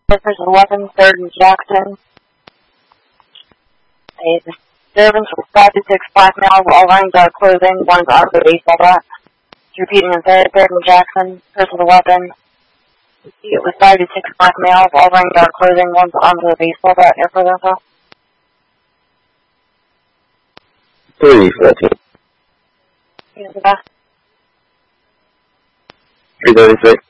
There's a weapon, 3rd and Jackson. A disturbance with 5 to 6 black males, all wearing dark clothing, one's armed with a baseball bat. Repeating in 3rd and Jackson. Personal weapon. It was 5 to 6 black males, all wearing dark clothing, one's armed with a baseball bat. Air further info. 314. Here's the best. 336.